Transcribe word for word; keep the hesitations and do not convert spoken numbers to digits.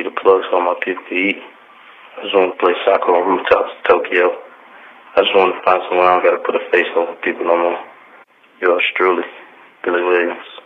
need a plug so all my people can eat. I just want to play soccer on rooftops in Tokyo. I just want to find somewhere I don't got to put a face over people no more. Yours truly, Billy Williams.